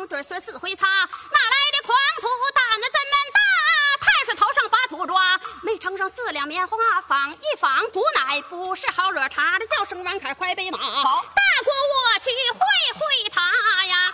上嘴水四回擦，哪来的狂徒打那怎么打？太师头上把土抓，没乘上4两棉花纺，一纺古乃不是好惹，他的叫声王凯快备马， 好， 大国我去会会